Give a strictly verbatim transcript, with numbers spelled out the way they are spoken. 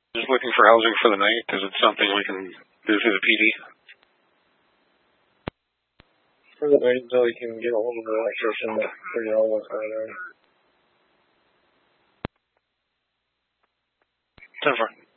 Just looking for housing for the night. Is it something we can do through the P D? For the night until we can get a hold of the electrician to figure out what's going on. ten four.